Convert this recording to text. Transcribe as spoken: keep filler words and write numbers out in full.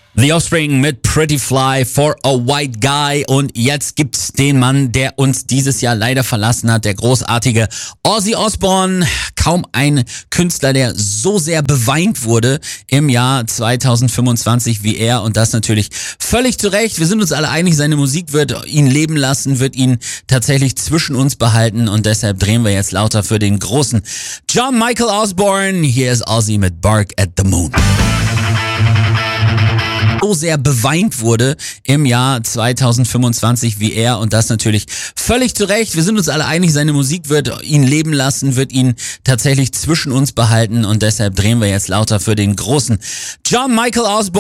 The Offspring mit Pretty Fly for a White Guy. Und jetzt gibt's den Mann, der uns dieses Jahr leider verlassen hat, der großartige Ozzy Osbourne. Kaum ein Künstler, der so sehr beweint wurde im Jahr zweitausendfünfundzwanzig wie er. Und das natürlich völlig zu Recht. Wir sind uns alle einig, seine Musik wird ihn leben lassen, wird ihn tatsächlich zwischen uns behalten. Und deshalb drehen wir jetzt lauter für den großen John Michael Osbourne. Hier ist Ozzy mit Bark at the Moon. So sehr beweint wurde im Jahr zweitausendfünfundzwanzig wie er. Und das natürlich völlig zu Recht. Wir sind uns alle einig, seine Musik wird ihn leben lassen, wird ihn tatsächlich zwischen uns behalten. Und deshalb drehen wir jetzt lauter für den großen John Michael Osbourne.